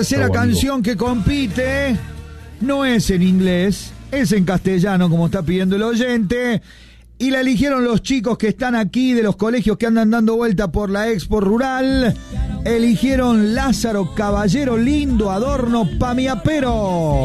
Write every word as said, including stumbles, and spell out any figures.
tercera canción que compite no es en inglés, es en castellano, como está pidiendo el oyente. Y la eligieron los chicos que están aquí de los colegios que andan dando vuelta por la Expo Rural. Eligieron Lázaro Caballero, lindo adorno pa' mi apero.